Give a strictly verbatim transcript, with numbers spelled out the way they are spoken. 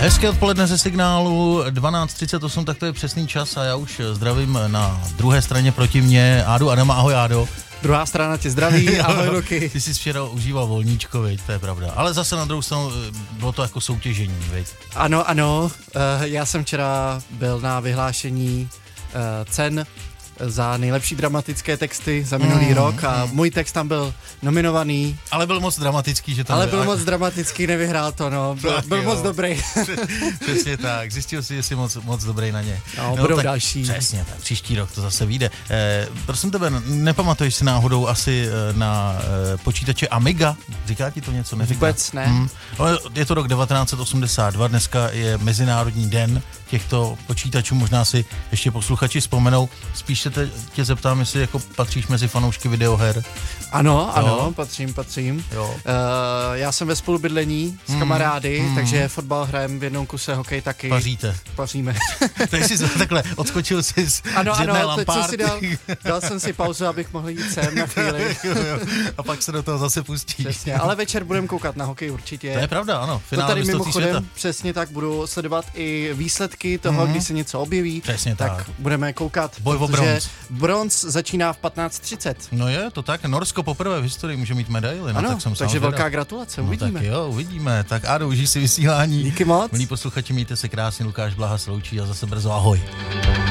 Hezké odpoledne ze Signálu, dvanáct třicet osm, tak to je přesný čas a já už zdravím na druhé straně proti mně Ádu Adama. Ahoj Ádo. Druhá strana tě zdraví, ahoj Luky. Ty jsi včera užíval volníčko, viď, to je pravda. Ale zase na druhou stranu bylo to jako soutěžení, viď? Ano, ano, já jsem včera byl na vyhlášení cen za nejlepší dramatické texty za minulý mm, rok a mm. můj text tam byl nominovaný. Ale byl moc dramatický, že to Ale nevy... byl moc dramatický, nevyhrál to, no. Byl, tak, byl jo. moc dobrý. Přesně tak, zjistil si, že jsi moc, moc dobrý na ně. No, no budou tak, další. Přesně tak, příští rok to zase vyjde. Eh, prosím tebe, nepamatuješ si náhodou asi na eh, počítače Amiga? Říká ti to něco? Neříká? Vůbec ne. Hmm. Je to rok devatenáct set osmdesát dva, dneska je Mezinárodní den těchto počítačů, možná si ještě posluchači vzpomenou. Spíš se te, tě zeptám, jestli jako patříš mezi fanoušky videoher. Ano, ano, jo. patřím, patřím. Jo. Uh, já jsem ve spolubydlení s kamarády, mm, takže fotbal hrajeme v jednom kuse, hokej taky. Paříte. Paříme. Takže jsi takhle odskočil jsi z, ano, z jedné ano, lampárty. Si dal, dal jsem si pauzu, abych mohl jít sem na chvíli. jo, jo. A pak se do toho zase pustíš. Přesně, ale večer budeme koukat na hokej určitě. To je pravda, ano. To tady mimochodem přesně tak budu sledovat i výsledky toho, mm. když se něco objeví. Přesně tak. Tak budeme koukat, boj o bronz. Bronz začíná v patnáct třicet. No je, to tak. Norsko poprvé v historii může mít medaili. No, ano, tak jsem takže velká gratulace, uvidíme. No, tak jo, uvidíme. Tak Ádo, užij si vysílání. Díky moc. Milí posluchači, mějte se krásně, Lukáš Blaha se loučí a zase brzo ahoj.